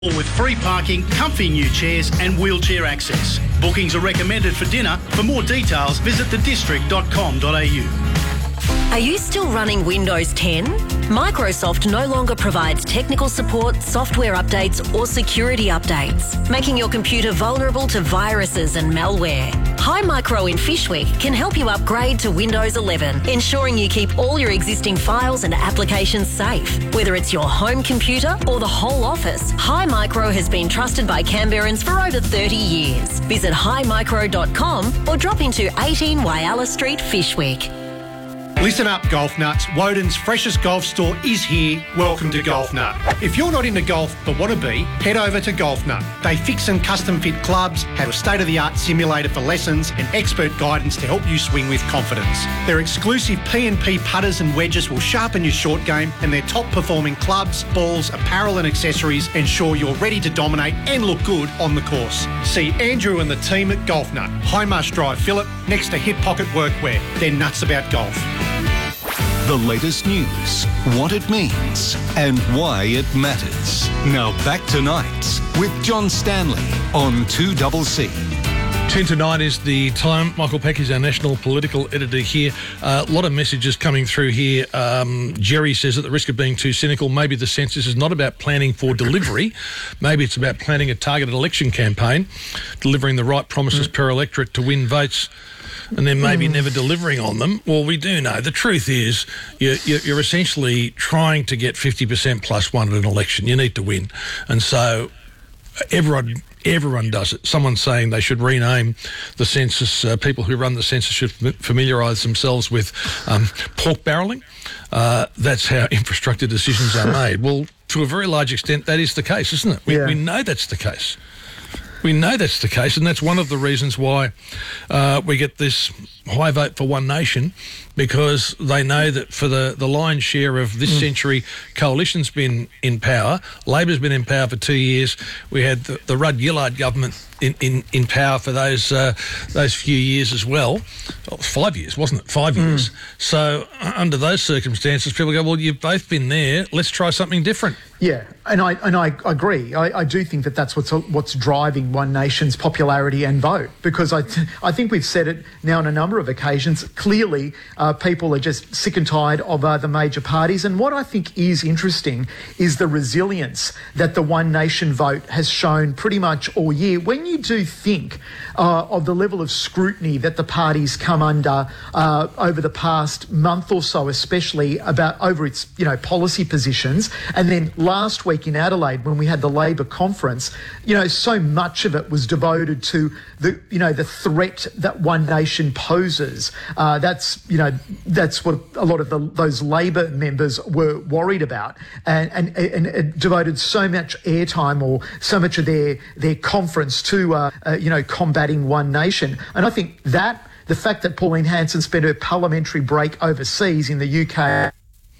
with free parking, comfy new chairs and wheelchair access. Bookings are recommended for dinner. For more details, visit thedistrict.com.au. Are you still running Windows 10? Microsoft no longer provides technical support, software updates or security updates, making your computer vulnerable to viruses and malware. Hi Micro in Fyshwick can help you upgrade to Windows 11, ensuring you keep all your existing files and applications safe. Whether it's your home computer or the whole office, Hi Micro has been trusted by Canberrans for over 30 years. Visit highmicro.com or drop into 18 Whyalla Street, Fyshwick. Listen up, Golf Nuts. Woden's freshest golf store is here. Welcome to Golf Nut. If you're not into golf but want to be, head over to Golf Nut. They fix and custom fit clubs, have a state-of-the-art simulator for lessons and expert guidance to help you swing with confidence. Their exclusive P&P putters and wedges will sharpen your short game, and their top-performing clubs, balls, apparel and accessories ensure you're ready to dominate and look good on the course. See Andrew and the team at Golf Nut, High Marsh Drive, Phillip, next to Hip Pocket Workwear. They're nuts about golf. The latest news, what it means and why it matters. Now back to Nights with John Stanley on 2CC. 10 to 9 is the time. Michael Peck is our national political editor here. A lot of messages coming through here. Jerry says, at the risk of being too cynical, maybe the census is not about planning for delivery. Maybe it's about planning a targeted election campaign, delivering the right promises per electorate to win votes, and then maybe never delivering on them. Well, we do know. The truth is you're essentially trying to get 50% plus one at an election. You need to win. And so everyone does it. Someone's saying they should rename the census. People who run the census should familiarise themselves with pork barrelling. That's how infrastructure decisions are made. Well, to a very large extent, that is the case, isn't it? We know that's the case. We know that's the case, and that's one of the reasons why we get this high vote for One Nation, because they know that for the lion's share of this century, Coalition's been in power. Labor's been in power for 2 years. We had the Rudd-Gillard government in power for those few years as well. Well, it was 5 years, wasn't it? 5 years. So under those circumstances, people go, well, you've both been there. Let's try something different. Yeah, and I agree. I do think that's what's driving One Nation's popularity and vote, because I think we've said it now on a number of occasions. Clearly, people are just sick and tired of the major parties. And what I think is interesting is the resilience that the One Nation vote has shown pretty much all year. When you do think of the level of scrutiny that the parties come under over the past month or so, especially over its policy positions, and then last week in Adelaide when we had the Labor conference, so much of it was devoted to the threat that One Nation poses. That's what a lot of those Labor members were worried about, and it devoted so much airtime or so much of their conference to combating One Nation. And I think that the fact that Pauline Hanson spent her parliamentary break overseas in the UK.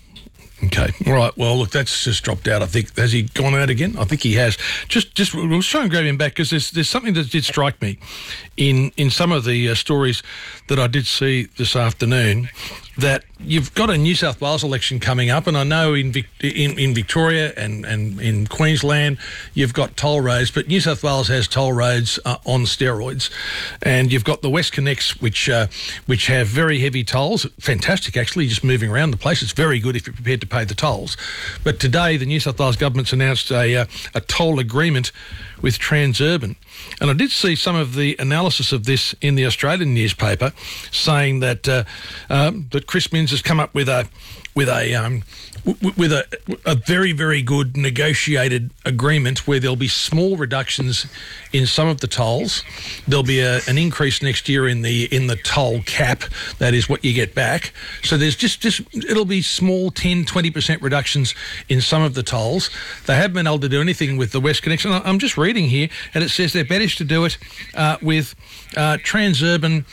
Okay, all right. Well, look, that's just dropped out. I think, has he gone out again? I think he has. Just we'll try and grab him back, because there's something that did strike me in some of the stories that I did see this afternoon, that you've got a New South Wales election coming up, and I know in Victoria and in Queensland you've got toll roads, but New South Wales has toll roads on steroids, and you've got the WestConnex, which have very heavy tolls. Fantastic, actually, just moving around the place. It's very good if you're prepared to pay the tolls. But today the New South Wales government's announced a toll agreement with Transurban, and I did see some of the analysis of this in the Australian newspaper, saying that that Chris Minns has come up with a very, very good negotiated agreement where there'll be small reductions in some of the tolls. There'll be an increase next year in the toll cap. That is what you get back. So there's just it'll be small 10, 20% reductions in some of the tolls. They haven't been able to do anything with the WestConnex. And I'm just reading here, and it says they're better to do it with Transurban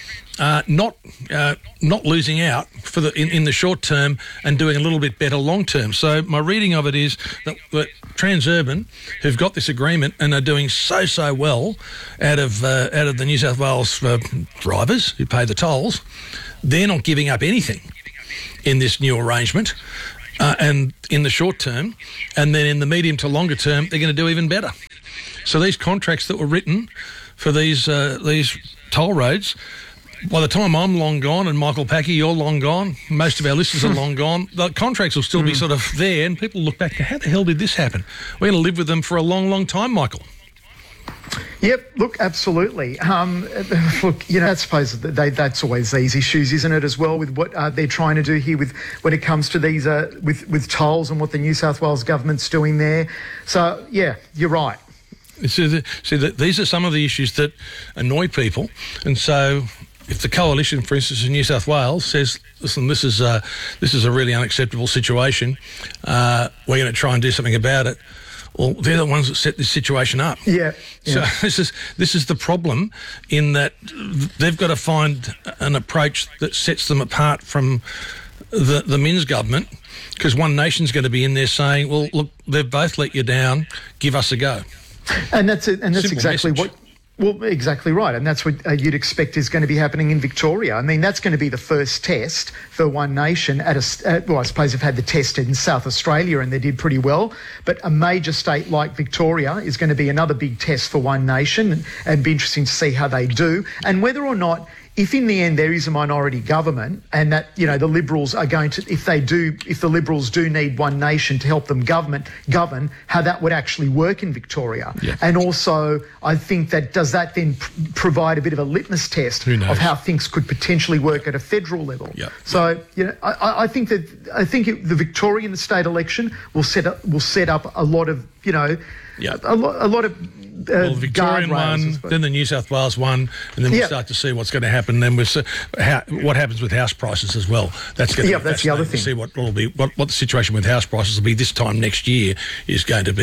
not losing out for in the short term and doing a little bit better long term. So my reading of it is that Transurban, who've got this agreement and are doing so well out of the New South Wales drivers who pay the tolls, they're not giving up anything in this new arrangement. and in the short term, and then in the medium to longer term, they're going to do even better. So these contracts that were written for these toll roads, by the time I'm long gone and Michael Packy, you're long gone, most of our listeners are long gone, the contracts will still be sort of there, and people look back to how the hell did this happen? We're going to live with them for a long, long time, Michael. Yep, look, absolutely. Look, I suppose that's always these issues, isn't it, as well, with what they're trying to do here when it comes to these with tolls and what the New South Wales government's doing there. So, yeah, you're right. So these are some of the issues that annoy people, and so if the coalition, for instance, in New South Wales says, listen, this is a really unacceptable situation, we're going to try and do something about it, well, they're the ones that set this situation up. Yeah. So this is the problem, in that they've got to find an approach that sets them apart from the Minns government, because One Nation's going to be in there saying, well, look, they've both let you down, give us a go. And that's it. And that's exactly message. Exactly right. And that's what you'd expect is going to be happening in Victoria. I mean, that's going to be the first test for One Nation I suppose they've had the test in South Australia and they did pretty well. But a major state like Victoria is going to be another big test for One Nation, and be interesting to see how they do. And whether or not, if in the end there is a minority government, and that, the Liberals are going to, if the Liberals do need One Nation to help them govern, how that would actually work in Victoria. Yeah. And also, I think that does that then provide a bit of a litmus test of how things could potentially work at a federal level. Yep. So, I think the Victorian state election will set up a lot of, a lot of the Victorian one, then the New South Wales one, and then we'll start to see what's going to happen. Then what happens with house prices as well. That's going to be that's the other thing. See what the situation with house prices will be this time next year is going to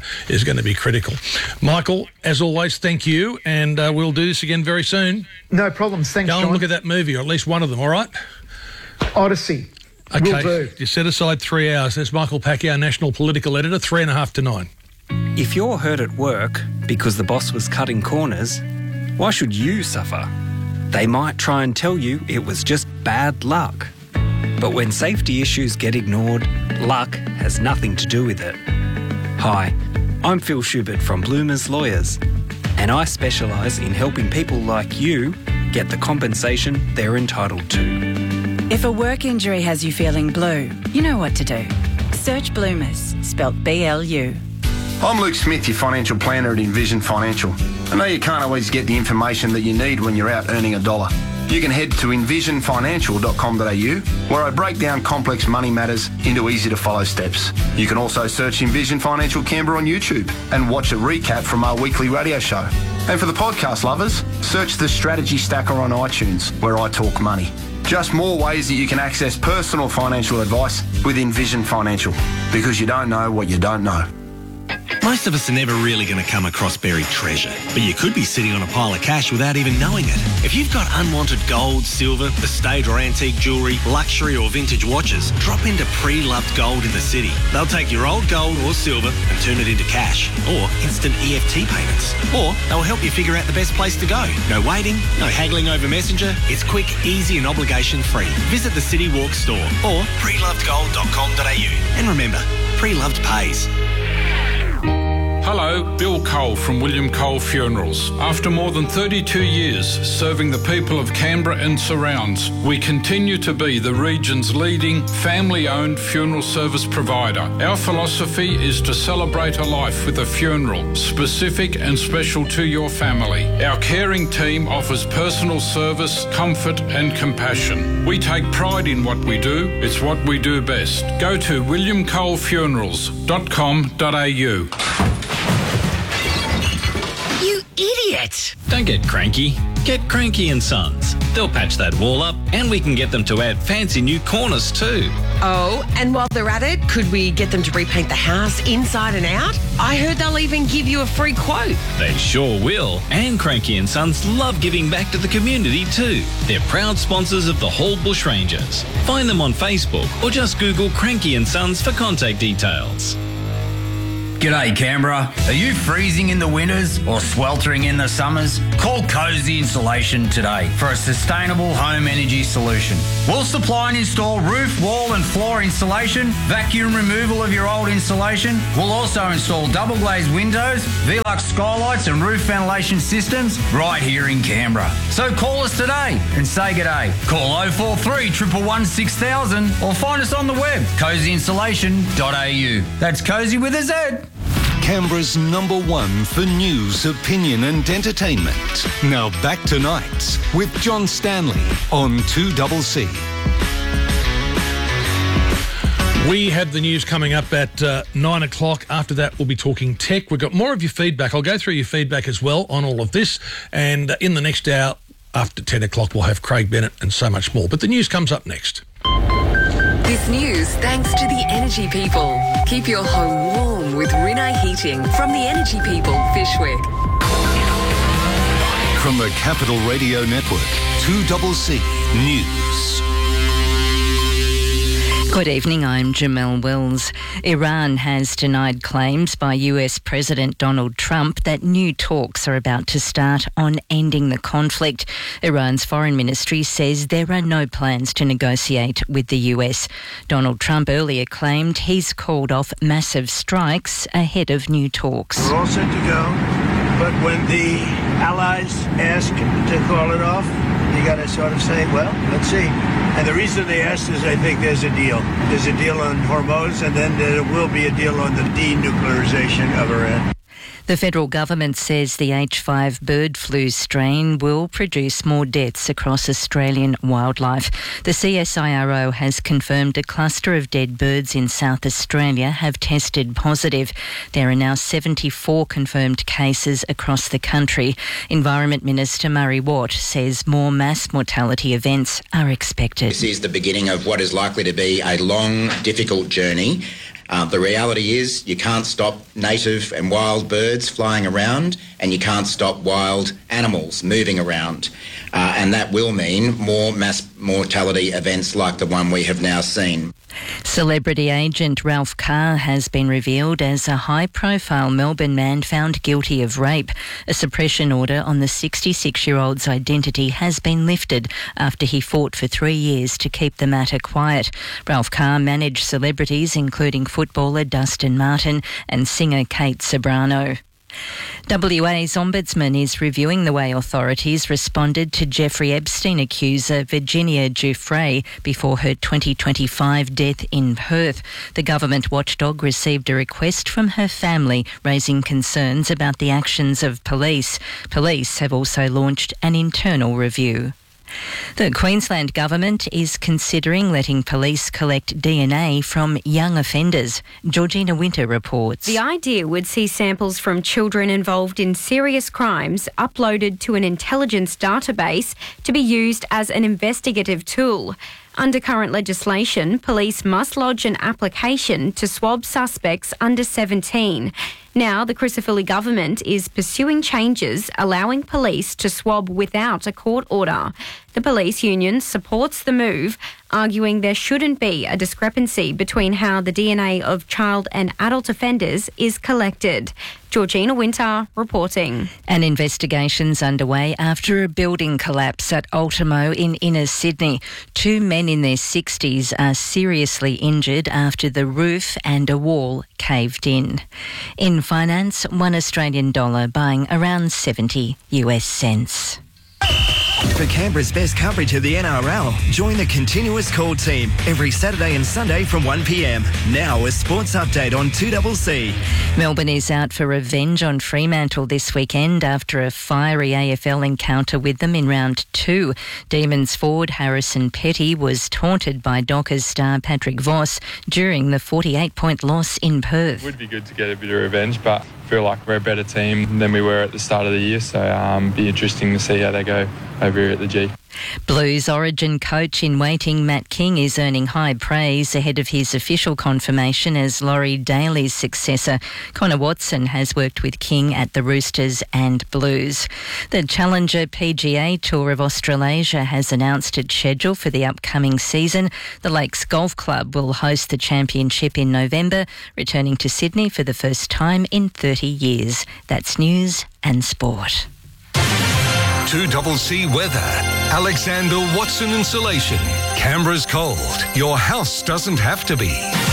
be critical. Michael, as always, thank you, and we'll do this again very soon. No problems. Thanks, Go John. and look at that movie, or at least one of them. All right. Odyssey. Okay. Will do. You set aside 3 hours. There's Michael Packy, our national political editor. 8:30 to 9. If you're hurt at work because the boss was cutting corners, why should you suffer? They might try and tell you it was just bad luck. But when safety issues get ignored, luck has nothing to do with it. Hi, I'm Phil Schubert from Bloomers Lawyers, and I specialise in helping people like you get the compensation they're entitled to. If a work injury has you feeling blue, you know what to do. Search Bloomers, spelt B-L-U. I'm Luke Smith, your financial planner at Envision Financial. I know you can't always get the information that you need when you're out earning a dollar. You can head to envisionfinancial.com.au, where I break down complex money matters into easy-to-follow steps. You can also search Envision Financial Canberra on YouTube and watch a recap from our weekly radio show. And for the podcast lovers, search The Strategy Stacker on iTunes, where I talk money. Just more ways that you can access personal financial advice with Envision Financial, because you don't know what you don't know. Most of us are never really going to come across buried treasure, but you could be sitting on a pile of cash without even knowing it. If you've got unwanted gold, silver, estate or antique jewellery, luxury or vintage watches, drop into Pre-Loved Gold in the city. They'll take your old gold or silver and turn it into cash, or instant EFT payments. Or they'll help you figure out the best place to go. No waiting, no haggling over Messenger. It's quick, easy and obligation-free. Visit the City Walk store or prelovedgold.com.au. And remember, Pre-Loved pays. Hello, Bill Cole from William Cole Funerals. After more than 32 years serving the people of Canberra and surrounds, we continue to be the region's leading family-owned funeral service provider. Our philosophy is to celebrate a life with a funeral, specific and special to your family. Our caring team offers personal service, comfort and compassion. We take pride in what we do. It's what we do best. Go to williamcolefunerals.com.au. You idiot! Don't get cranky. Get Cranky and Sons. They'll patch that wall up and we can get them to add fancy new corners too. Oh, and while they're at it, could we get them to repaint the house inside and out? I heard they'll even give you a free quote. They sure will. And Cranky and Sons love giving back to the community too. They're proud sponsors of the Hall Bushrangers. Find them on Facebook or just Google Cranky and Sons for contact details. G'day Canberra. Are you freezing in the winters or sweltering in the summers? Call Cozy Insulation today for a sustainable home energy solution. We'll supply and install roof, wall and floor insulation, vacuum removal of your old insulation. We'll also install double glazed windows, Velux skylights and roof ventilation systems right here in Canberra. So call us today and say g'day. Call 043 111 6000 or find us on the web, cozyinsulation.au. That's Cozy with a Z. Canberra's number one for news, opinion and entertainment. Now back to Nights with John Stanley on 2CC. We have the news coming up at 9 o'clock. After that, we'll be talking tech. We've got more of your feedback. I'll go through your feedback as well on all of this. And in the next hour, after 10 o'clock, we'll have Craig Bennett and so much more. But the news comes up next. This news thanks to the Energy People. Keep your home warm with Rinnai Heating from the Energy People, Fishwick. From the Capital Radio Network, 2CC News. Good evening, I'm Jamelle Wills. Iran has denied claims by US President Donald Trump that new talks are about to start on ending the conflict. Iran's foreign ministry says there are no plans to negotiate with the US. Donald Trump earlier claimed he's called off massive strikes ahead of new talks. We're all set to go, but when the allies ask to call it off, you got to sort of say, well, let's see. And the reason they asked is I think there's a deal. There's a deal on Hormuz, and then there will be a deal on the denuclearization of Iran. The federal government says the H5 bird flu strain will produce more deaths across Australian wildlife. The CSIRO has confirmed a cluster of dead birds in South Australia have tested positive. There are now 74 confirmed cases across the country. Environment Minister Murray Watt says more mass mortality events are expected. This is the beginning of what is likely to be a long, difficult journey. The reality is you can't stop native and wild birds flying around, and you can't stop wild animals moving around. And that will mean more mass mortality events like the one we have now seen. Celebrity agent Ralph Carr has been revealed as a high-profile Melbourne man found guilty of rape. A suppression order on the 66-year-old's identity has been lifted after he fought for 3 years to keep the matter quiet. Ralph Carr managed celebrities including footballer Dustin Martin and singer Kate Ceberano. WA's Ombudsman is reviewing the way authorities responded to Jeffrey Epstein accuser Virginia Giuffre before her 2025 death in Perth. The government watchdog received a request from her family raising concerns about the actions of police. Police have also launched an internal review. The Queensland Government is considering letting police collect DNA from young offenders. Georgina Winter reports. The idea would see samples from children involved in serious crimes uploaded to an intelligence database to be used as an investigative tool. Under current legislation, police must lodge an application to swab suspects under 17. Now, the Crisafulli government is pursuing changes allowing police to swab without a court order. The police union supports the move, arguing there shouldn't be a discrepancy between how the DNA of child and adult offenders is collected. Georgina Winter reporting. An investigation's underway after a building collapse at Ultimo in inner Sydney. 2 men in their 60s are seriously injured after the roof and a wall caved in. In finance, $1 Australian buying around 70 US cents. For Canberra's best coverage of the NRL, join the Continuous Call team every Saturday and Sunday from 1 p.m. Now a sports update on 2CC. Melbourne is out for revenge on Fremantle this weekend after a fiery AFL encounter with them in round 2. Demons forward Harrison Petty was taunted by Dockers star Patrick Voss during the 48-point loss in Perth. It would be good to get a bit of revenge, but I feel like we're a better team than we were at the start of the year, so be interesting to see how they go over here at the G. Blues Origin coach in waiting Matt King is earning high praise ahead of his official confirmation as Laurie Daly's successor. Connor Watson has worked with King at the Roosters and Blues. The Challenger PGA Tour of Australasia has announced its schedule for the upcoming season. The Lakes Golf Club will host the championship in November, returning to Sydney for the first time in 30 years. That's news and sport. 2CC weather. Alexander Watson Insulation. Canberra's cold. Your house doesn't have to be.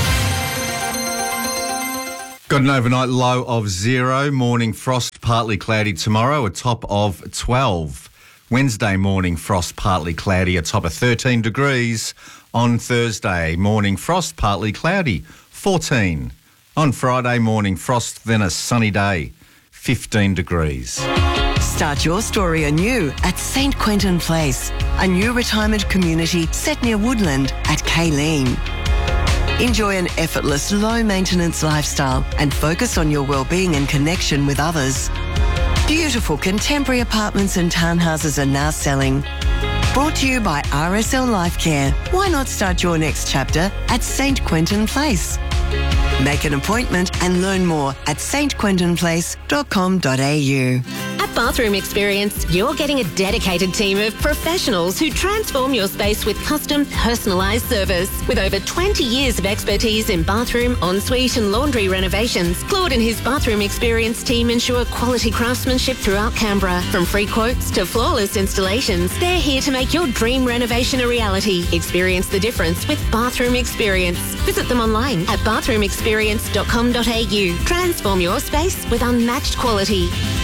Got an overnight low of 0. Morning frost, partly cloudy tomorrow, a top of 12. Wednesday morning frost, partly cloudy, a top of 13 degrees. On Thursday, morning frost, partly cloudy, 14. On Friday, morning frost, then a sunny day, 15 degrees. Start your story anew at St Quentin Place, a new retirement community set near Woodland at Kayleen. Enjoy an effortless, low-maintenance lifestyle and focus on your well-being and connection with others. Beautiful contemporary apartments and townhouses are now selling. Brought to you by RSL Life Care. Why not start your next chapter at St Quentin Place? Make an appointment and learn more at stquentinplace.com.au. At Bathroom Experience, you're getting a dedicated team of professionals who transform your space with custom, personalised service. With over 20 years of expertise in bathroom, ensuite and laundry renovations, Claude and his Bathroom Experience team ensure quality craftsmanship throughout Canberra. From free quotes to flawless installations, they're here to make your dream renovation a reality. Experience the difference with Bathroom Experience. Visit them online at bathroomexperience.com.au. Transform your space with unmatched quality.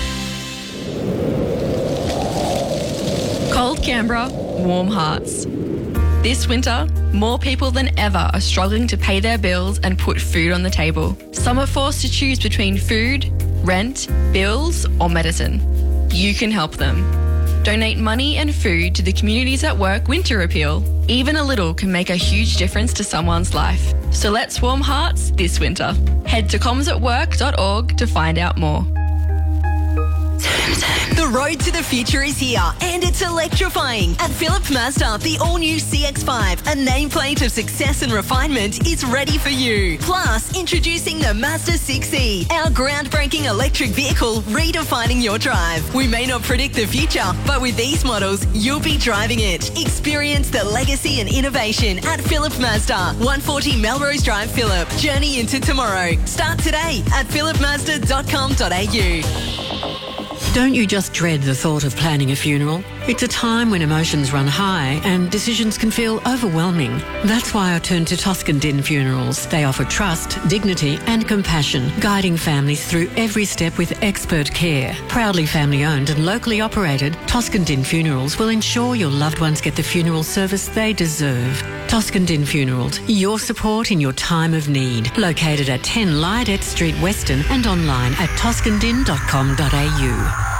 Cold Canberra, warm hearts. This winter, more people than ever are struggling to pay their bills and put food on the table. Some are forced to choose between food, rent, bills, or medicine. You can help them. Donate money and food to the Communities at Work Winter Appeal. Even a little can make a huge difference to someone's life. So let's warm hearts this winter. Head to commsatwork.org to find out more. The road to the future is here, and it's electrifying. At Philip Mazda, the all-new CX-5, a nameplate of success and refinement, is ready for you. Plus, introducing the Mazda 6e, our groundbreaking electric vehicle redefining your drive. We may not predict the future, but with these models, you'll be driving it. Experience the legacy and innovation at Philip Mazda, 140 Melrose Drive, Phillip. Journey into tomorrow. Start today at philipmazda.com.au. Don't you just dread the thought of planning a funeral? It's a time when emotions run high and decisions can feel overwhelming. That's why I turned to Toscan Din Funerals. They offer trust, dignity and compassion, guiding families through every step with expert care. Proudly family-owned and locally operated, Toscan Din Funerals will ensure your loved ones get the funeral service they deserve. Toscan Din Funerals, your support in your time of need. Located at 10 Lydet Street, Weston, and online at toscandin.com.au.